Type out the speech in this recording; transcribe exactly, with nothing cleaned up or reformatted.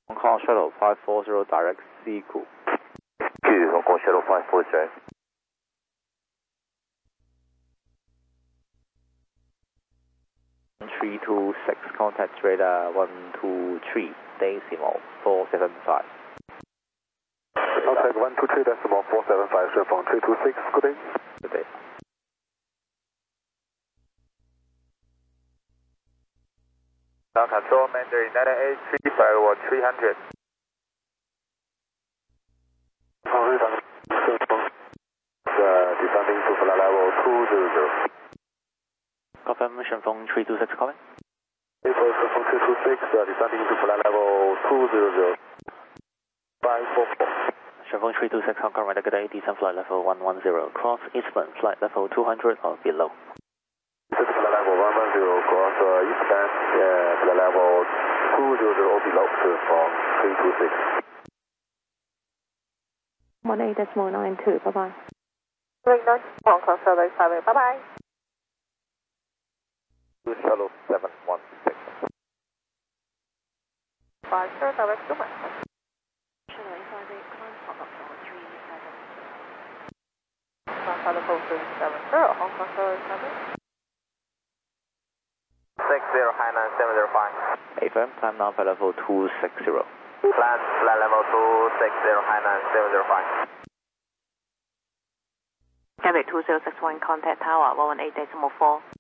Hong Kong Shuttle five four zero direct C Q. Q, Hong Kong Shuttle five four zero. three two six, contact radar one two three, decimal four seven five. Contact one two three decimal four seven five, from three two six, good day. Good day. Ground control, Mandarin nine eight three five one three hundred. Descending to flight level two zero zero. Confirmation from three two six calling. April from three two six, descending to flight level two zero zero. five four four. Shenfeng three two six Hong Kong, radar good day, descend flight level one one zero, cross eastbound, flight level two hundred or below. Descend flight level one one zero, cross uh, eastbound, uh, flight level two zero zero or below, from three two six. one eight decimal nine two, bye bye. Three nine, Hong Kong Shuttle five eight, bye bye. Two Shuttle seven one six. Five zero direct to Manchester. Shuttle five eight, climb top up for three seven. Ground Shuttle three seven zero, Hong Kong Shuttle seven. Six zero Hainan seven zero five. Affirm, climb now flight level two six zero. Plan flight level two six zero Hainan seven zero five. Quebec two zero six one, contact tower one one eight decimal four.